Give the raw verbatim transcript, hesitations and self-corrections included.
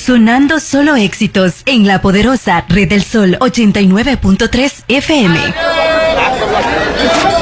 Sonando solo éxitos en la poderosa Red del Sol ochenta y nueve punto tres F M.